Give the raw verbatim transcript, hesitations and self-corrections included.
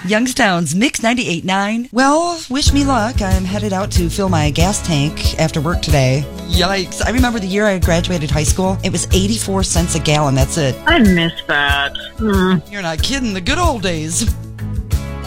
Youngstown's Mix ninety-eight point nine. Well, wish me luck. I'm headed out to fill my gas tank after work today. Yikes. I remember the year I graduated high school. It was eighty-four cents a gallon. That's it. I miss that. Mm. You're not kidding. The good old days.